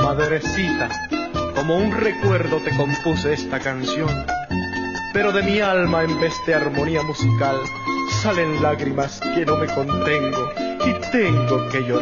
Madrecita, como un recuerdo te compuse esta canción, pero de mi alma en vez de armonía musical salen lágrimas que no me contengo y tengo que llorar.